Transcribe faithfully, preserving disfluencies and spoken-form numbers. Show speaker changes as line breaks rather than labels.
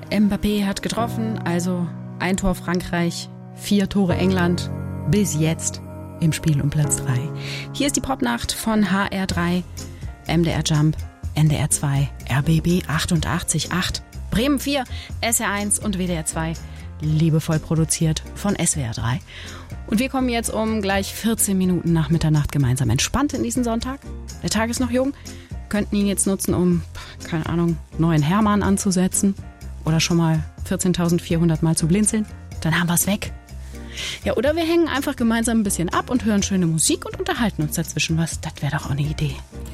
Mbappé hat getroffen, also ein Tor Frankreich, vier Tore England, bis jetzt im Spiel um Platz drei. Hier ist die Popnacht von H R drei, M D R Jump, N D R zwei, R B B achtundachtzig Komma acht, Bremen vier, S R eins und W D R zwei, liebevoll produziert von S W R drei. Und wir kommen jetzt um gleich vierzehn Minuten nach Mitternacht gemeinsam entspannt in diesen Sonntag. Der Tag ist noch jung, könnten ihn jetzt nutzen, um, keine Ahnung, neuen Hermann anzusetzen oder schon mal vierzehntausendvierhundert Mal zu blinzeln. Dann haben wir es weg. Ja, oder wir hängen einfach gemeinsam ein bisschen ab und hören schöne Musik und unterhalten uns dazwischen was. Das wäre doch auch eine Idee.